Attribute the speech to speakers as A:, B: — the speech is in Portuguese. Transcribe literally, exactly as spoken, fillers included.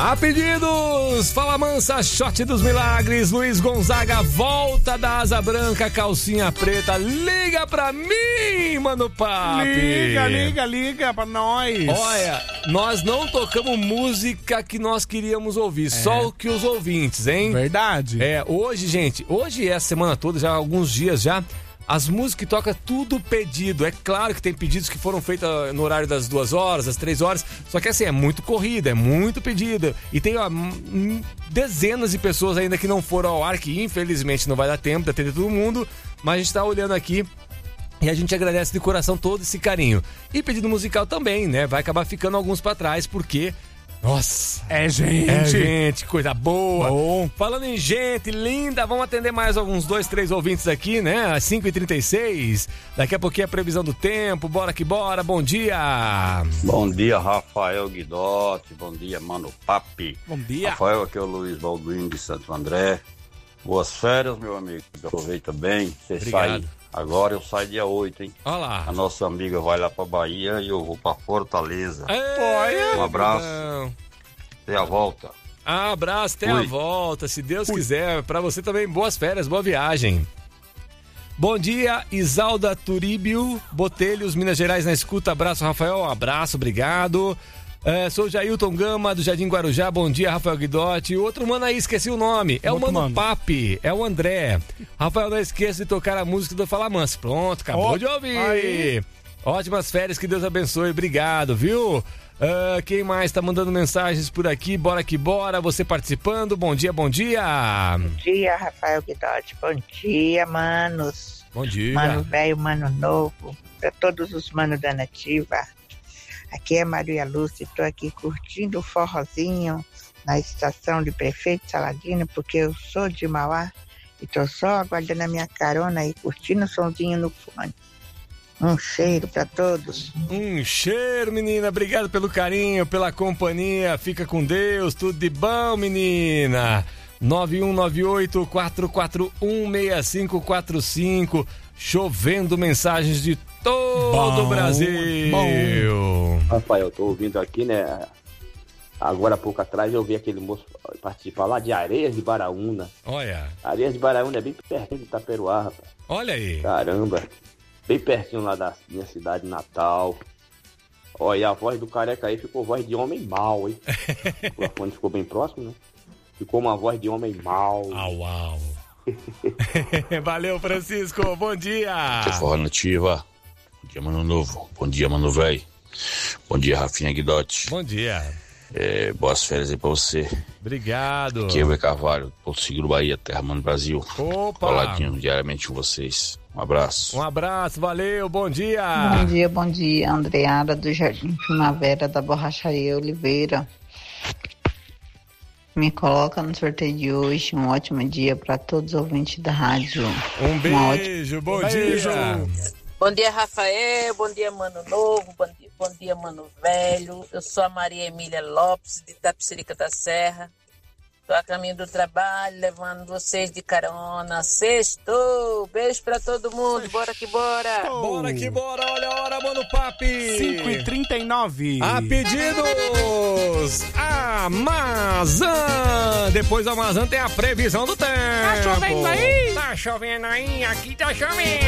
A: A pedidos, Fala Mansa, Shot dos Milagres, Luiz Gonzaga, Volta da Asa Branca, Calcinha Preta, liga pra mim, Mano Papi.
B: Liga, liga, liga pra nós.
A: Olha, nós não tocamos música que nós queríamos ouvir, é. só o que os ouvintes, hein?
B: Verdade.
A: É, hoje, gente, hoje é a semana toda, já há alguns dias já, as músicas que toca tudo pedido. É claro que tem pedidos que foram feitos no horário das duas horas, das três horas. Só que assim, é muito corrida, é muito pedido. E tem ó, dezenas de pessoas ainda que não foram ao ar, que infelizmente não vai dar tempo de atender todo mundo. Mas a gente tá olhando aqui e a gente agradece de coração todo esse carinho. E pedido musical também, né? Vai acabar ficando alguns pra trás, porque... Nossa,
B: é gente,
A: é gente, coisa boa.
B: Bom.
A: Falando em gente linda, vamos atender mais alguns dois, três ouvintes aqui, né? Às cinco e trinta e seis, daqui a pouquinho a previsão do tempo, bora que bora, bom dia.
C: Bom dia, Rafael Guidotti, bom dia, Mano Papi.
B: Bom dia.
C: Rafael, aqui é o Luiz Balduino de Santo André. Boas férias, meu amigo, aproveita bem, você sai... Agora eu saio dia oito, hein?
A: Olha lá.
C: A nossa amiga vai lá pra Bahia e eu vou pra Fortaleza.
A: Ei,
C: um abraço. Até a volta.
A: Ah, abraço, até Ui. a volta, se Deus Ui. quiser. Pra você também, boas férias, boa viagem. Bom dia, Isalda Turíbio, Botelhos, Minas Gerais na escuta. Abraço, Rafael. Um abraço, obrigado. É, sou Jailton Gama, do Jardim Guarujá. Bom dia, Rafael Guidotti. O outro mano aí, esqueci o nome. É o, o Mano, mano Papi, é o André. Rafael, não esqueça de tocar a música do Fala Mansa. Pronto, acabou oh, de ouvir. Aí. Ótimas férias, que Deus abençoe. Obrigado, viu? Uh, quem mais tá mandando mensagens por aqui? Bora que bora, você participando. Bom dia, bom dia.
D: Bom dia, Rafael Guidotti. Bom dia, manos.
A: Bom dia.
D: Mano velho, mano novo. Pra todos os manos da Nativa. Aqui é Maria Lúcia, estou aqui curtindo o forrozinho na estação de Prefeito Saladino, porque eu sou de Mauá e estou só aguardando a minha carona e curtindo o somzinho no fone. Um cheiro para todos.
A: Um cheiro, menina. Obrigado pelo carinho, pela companhia. Fica com Deus. Tudo de bom, menina. nove um nove oito, quatro quatro um, seis cinco quatro cinco. Chovendo mensagens de todo o Brasil. Bom.
E: Rafael, eu tô ouvindo aqui, né? Agora há pouco atrás eu vi aquele moço participar lá de Areias de Baraúna.
A: Olha.
E: Areias de Baraúna é bem pertinho de Itaperuá, rapaz.
A: Olha aí.
E: Caramba. Bem pertinho lá da minha cidade natal. Olha, a voz do careca aí ficou voz de homem mau, hein? O microfone ficou bem próximo, né? Ficou uma voz de homem mau.
A: Au, au. Valeu, Francisco. Bom dia.
F: Forró Nativa. Bom dia, Mano Novo. Bom dia, Mano Velho. Bom dia, Rafinha Guidotti.
A: Bom dia.
F: É, boas férias aí pra você.
A: Obrigado.
F: Aqui é o E. Carvalho, Porto Seguro, Bahia, Terra Mano Brasil.
A: Opa.
F: Coladinho diariamente com vocês. Um abraço.
A: Um abraço, valeu, bom dia.
D: Bom dia, bom dia, Andreada do Jardim Primavera da Borracharia Oliveira. Me coloca no sorteio de hoje. Um ótimo dia para todos os ouvintes da rádio.
A: Um beijo, ótima... bom
D: beijo.
A: dia.
G: Bom dia, Rafael. Bom dia, Mano Novo. Bom dia, bom dia, Mano Velho. Eu sou a Maria Emília Lopes, de Itapecerica da Serra. Estou a caminho do trabalho, levando vocês de carona. Sextou! Beijo pra todo mundo. Bora que bora!
A: Oh. Bora que bora! Olha a hora, Mano Papi!
B: cinco e trinta e nove.
A: A pedidos! Amazon! Depois do Amazon tem a previsão do tempo.
B: Tá chovendo aí?
A: Tá chovendo aí? Aqui tá chovendo!